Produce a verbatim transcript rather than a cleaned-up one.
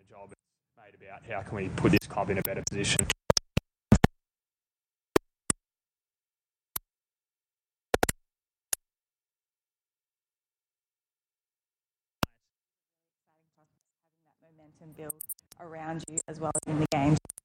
job it's made about how can we put this club in a better position. Having that momentum build around you as well as in the games.